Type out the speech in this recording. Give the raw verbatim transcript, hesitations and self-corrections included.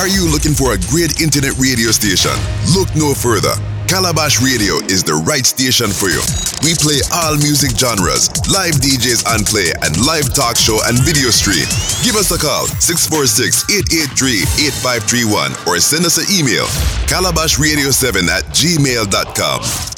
Are you looking for a great internet radio station? Look no further. Calabash Radio is the right station for you. We play all music genres, live D Js on play, and live talk show and video stream. Give us a call, six four six, eight eight three, eight five three one, or send us an email, calabash radio seven at gmail dot com.